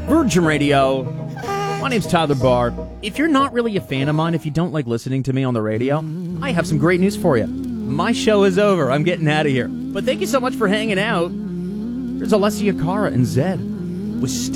Virgin Radio. My name's Tyler Barr. If you're not really a fan of mine, if you don't like listening to me on the radio, I have some great news for you. My show is over. I'm getting out of here. But thank you so much for hanging out. Here's Alessia Cara and Zed with